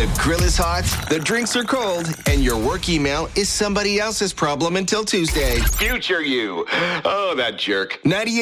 The grill is hot, the drinks are cold, and your work email is somebody else's problem until Tuesday. Future you. Oh, that jerk. 98